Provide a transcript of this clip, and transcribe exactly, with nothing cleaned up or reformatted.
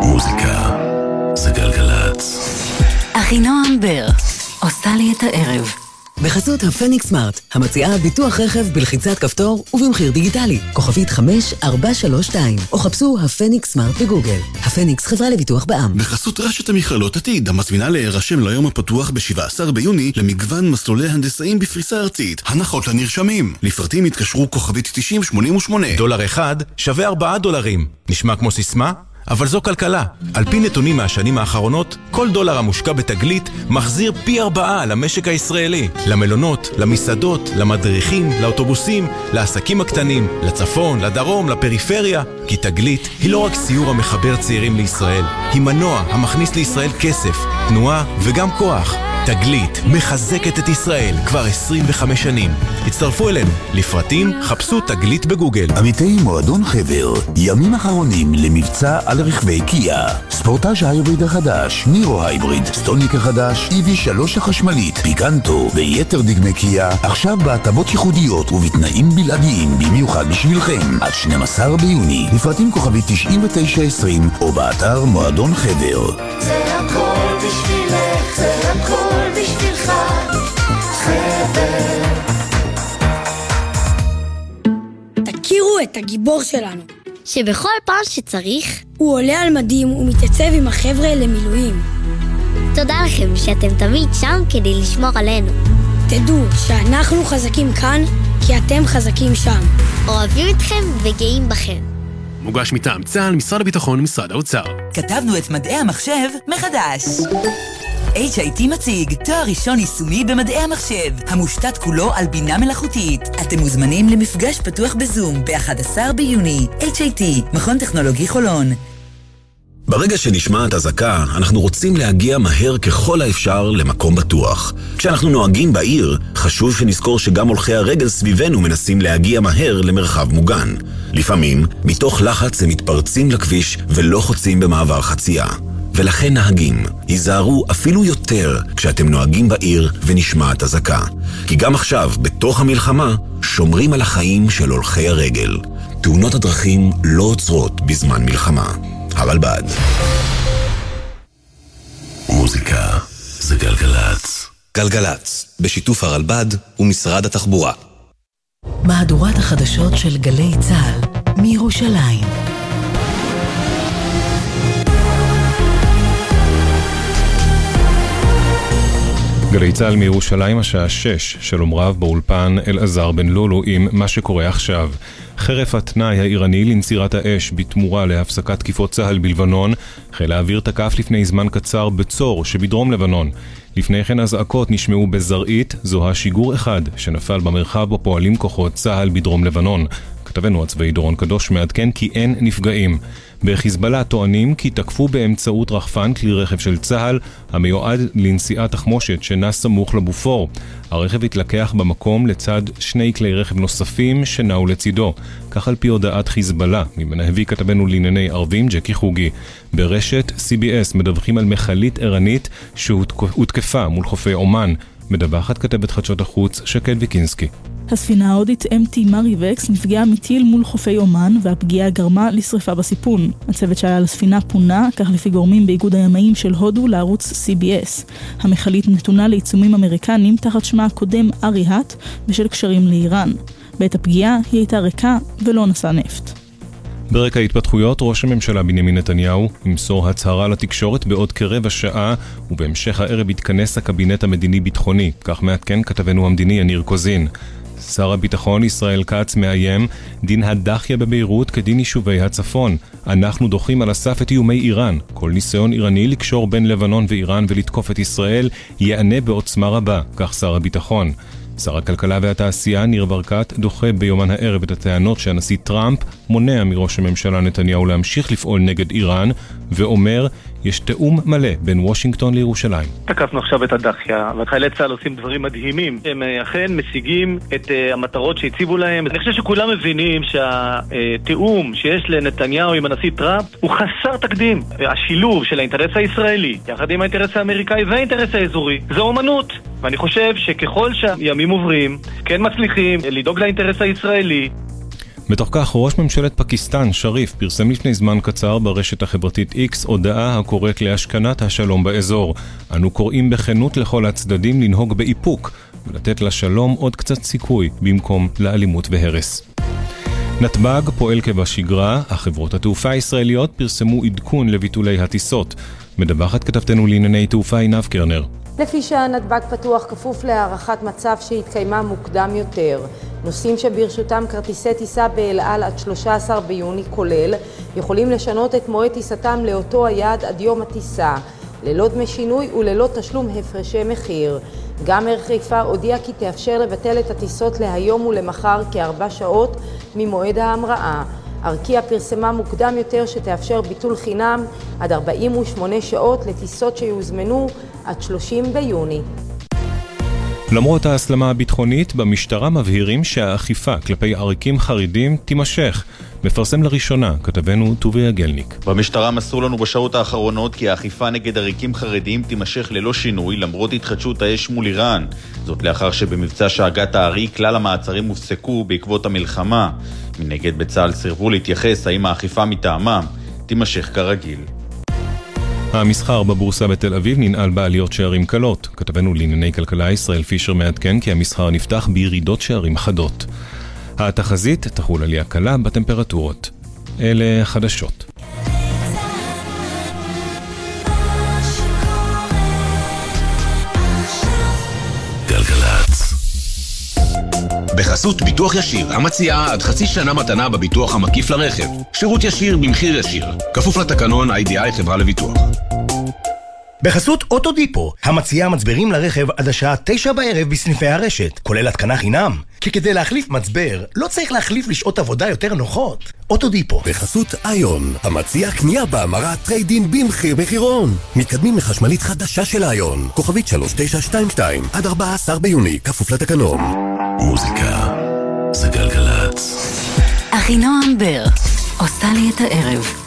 מוזיקה זה גלגלץ. אחינועם בר עושה לי את הערב. בחסות הפניקס סמארט, המציעה ביטוח רכב בלחיצת כפתור ובמחיר דיגיטלי. כוכבית חמש ארבע שלוש שתיים, או חפשו הפניקס סמארט בגוגל. הפניקס חברה לביטוח בע"מ. בחסות רשת המכללות עתיד, המזמינה להירשם ליום הפתוח ב-שבעה עשר ביוני למגוון מסלולי הנדסאים בפריסה ארצית. הנחות לנרשמים. לפרטים התקשרו כוכבית תשעים שמונים ושמונה. דולר אחד שווה ארבעה דולרים. נשמע כמו סיסמה? אבל זו כלכלה. על פי נתונים מהשנים האחרונות, כל דולר המושקע בתגלית מחזיר פי ארבעה למשק הישראלי. למלונות, למסעדות, למדריכים, לאוטובוסים, לעסקים הקטנים, לצפון, לדרום, לפריפריה. כי תגלית היא לא רק סיור המחבר צעירים לישראל, היא מנוע המכניס לישראל כסף, תנועה וגם כוח. תגלית מחזקת את ישראל כבר עשרים וחמש שנים. הצטרפו אלינו. לפרטים חפשו תגלית בגוגל. עמיתי מועדון חבר, ימים אחרונים למבצע על רכבי קיה. ספורטאז' ההיבריד החדש, נירו הייבריד, סטוניק החדש, אי וי שלוש החשמלית, פיקנטו ויתר דגמי קיה, עכשיו בהטבות ייחודיות ובתנאים בלעדיים במיוחד בשבילכם. עד שנים עשר ביוני, לפרטים כוכבית תשעים ותשע עשרים או באתר מועדון חבר. זה הכל בשבילך, זה הכל בשבילך, חבר. תכירו את הגיבור שלנו, שבכל פעם שצריך הוא עולה על מדים ומתייצב עם החבר'ה למילואים. תודה לכם שאתם תמיד שם כדי לשמור עלינו. תדעו שאנחנו חזקים כאן כי אתם חזקים שם. אוהבים אתכם וגאים בכם. מוגש מטעם צה"ל, משרד הביטחון ומשרד האוצר. כתבנו את מדעי המחשב מחדש. אייץ' איי טי מציג תואר ראשון יישומי במדעי המחשב, המושתת כולו על בינה מלאכותית. אתם מוזמנים למפגש פתוח בזום ב-אחד עשר ביוני. אייץ' איי טי, מכון טכנולוגי חולון. ברגע שנשמעת אזעקה, אנחנו רוצים להגיע מהר ככל האפשר למקום בטוח. כשאנחנו נוהגים בעיר, חשוב שנזכור שגם הולכי הרגל סביבנו מנסים להגיע מהר למרחב מוגן. לפעמים, מתוך לחץ הם מתפרצים לכביש ולא חוצים במעבר חצייה. ולכן נהגים, היזהרו אפילו יותר כשאתם נוהגים בעיר ונשמעת אזעקה. כי גם עכשיו, בתוך המלחמה, שומרים על החיים של הולכי הרגל. תאונות הדרכים לא עוצרות בזמן מלחמה. הרלב"ד. מוזיקה זה גלגלץ. גלגלץ, בשיתוף הרלב"ד ומשרד התחבורה. מהדורת החדשות של גלי צה"ל מירושלים. גלי צה"ל מירושלים השעה שש, שלום רב באולפן אלעזר בן לולו עם מה שקורה עכשיו. חרף התנאי האיראני לנצירת האש בתמורה להפסקת תקיפות צה"ל בלבנון, חיל האוויר תקף לפני זמן קצר בצור שבדרום לבנון. לפני כן הזעקות נשמעו בזרעית, זו השיגור אחד שנפל במרחב בו פועלים כוחות צה"ל בדרום לבנון. כתבנו הצבאי דורון קדוש מעדכן כי אין נפגעים. בחיזבאללה טוענים כי תקפו באמצעות רחפן כלי רכב של צה"ל המיועד לנסיעת תחמושת שנס סמוך לבופור. הרכב התלקח במקום לצד שני כלי רכב נוספים שנעו לצידו. כך על פי הודעת חיזבאללה, ממנה הביא כתבנו לענייני ערבים ג'קי חוגי. ברשת סי בי אס מדווחים על מחלית ערנית שהותקפה מול חופי אומן. מדווחת כתבת חדשות החוץ שקד ויקינסקי. הספינה ההודית אם טי מריבקס נפגעה מטיל מול חופי אומן והפגיעה גרמה לשריפה בסיפון. הצוות שהיה לספינה פונה, כך לפי גורמים באיגוד הימאים של הודו לערוץ סי בי אס. המחלית נתונה לעיצומים אמריקנים תחת שמה הקודם אריהט בשל קשרים לאיראן. בעת הפגיעה היא הייתה ריקה ולא נשאה נפט. ברקע ההתפתחויות, ראש הממשלה בנימין נתניהו ימסור הצהרה לתקשורת בעוד כרבע שעה, ובהמשך הערב יתכנס הקבינט המדיני-ביטחוני, כך מעדכן כתבנו המדיני יניר קוזין. שר הביטחון ישראל כץ מאיים, דין הדחיה בביירות כדין יישובי הצפון. אנחנו דוחים על הסף את איומי איראן. כל ניסיון איראני לקשור בין לבנון ואיראן ולתקוף את ישראל יענה בעוצמה רבה, כך שר הביטחון. שר הכלכלה והתעשייה ניר ברקת דוחה ביומן הערב את הטענות שהנשיא טראמפ מונע מראש הממשלה נתניהו להמשיך לפעול נגד איראן, ואומר יש תאום מלא בין וושינגטון לירושלים. תקפנו עכשיו את הדחיה, וחיילי צה"ל עושים דברים מדהימים. הם אכן משיגים את המטרות שהציבו להם. אני חושב שכולם מבינים שהתאום שיש לנתניהו עם הנשיא טראמפ הוא חסר תקדים. השילוב של האינטרס הישראלי יחד עם האינטרס האמריקאי והאינטרס האזורי זה אומנות. ואני חושב שככל שהימים עוברים, כן מצליחים לדאוג לאינטרס הישראלי. בתוך כך, ראש ממשלת פקיסטן, שריף, פרסם לפני זמן קצר ברשת החברתית X הודעה הקוראת להשכנת השלום באזור. אנו קוראים בכנות לכל הצדדים לנהוג באיפוק ולתת לשלום עוד קצת סיכוי במקום לאלימות והרס. נתב"ג פועל כבשגרה, החברות התעופה הישראליות פרסמו עדכון לביטולי הטיסות. מדווחת כתבתנו לענייני תעופה עינב קרנר. לפי שהנתב"ג פתוח כפוף להערכת מצב שהתקיימה מוקדם יותר. נוסעים שברשותם כרטיסי טיסה באל על עד שלושה עשר ביוני כולל, יכולים לשנות את מועד טיסתם לאותו היעד עד יום הטיסה, ללא דמי שינוי וללא תשלום הפרשי מחיר. גם ערך חיפה הודיע כי תאפשר לבטל את הטיסות להיום ולמחר כארבע שעות ממועד ההמראה. ארקיה פרסמה מוקדם יותר שתאפשר ביטול חינם עד ארבעים ושמונה שעות לטיסות שיוזמנו עד שלושים ביוני. למרות ההסלמה הביטחונית, במשטרה מבהירים שהאכיפה כלפי עריקים חרדים תימשך. מפרסם לראשונה כתבנו טוביה גלניק. במשטרה מסרו לנו בשעות האחרונות כי האכיפה נגד עריקים חרדים תימשך ללא שינוי למרות התחדשות האש מול איראן. זאת לאחר שבמבצע שאגת הארי כלל המעצרים הופסקו בעקבות המלחמה. מנגד בצה"ל סירבו להתייחס האם האכיפה מטעמם תימשך כרגיל. המסחר בבורסה בתל אביב ננעל בעליות שערים קלות. כתבנו לענייני כלכלה ישראל פישר מעדכן כי המסחר נפתח בירידות שערים חדות. התחזית תחול עלייה קלה בטמפרטורות. אלה חדשות. גלגלצ. בחסות ביטוח ישיר, המציעה עד חצי שנה מתנה בביטוח המקיף לרכב. שירות ישיר במחיר ישיר. כפוף לתקנון איי די איי חברה לביטוח. בחסות אוטודיפו, המציעה מצברים לרכב עד השעה תשע בערב בסניפי הרשת, כולל התקנה חינם. כי כדי להחליף מצבר, לא צריך להחליף לשעות עבודה יותר נוחות. אוטודיפו. בחסות איון, המציעה קנייה בהמרת טריידין במחיר מחירון. מתקדמים לחשמלית חדשה של איון, כוכבית שלוש תשע שתיים שתיים, עד ארבעה עשר ביוני, כפוף לתקנון. מוזיקה זה גלגלצ. אחינועם בר עושה לי את הערב.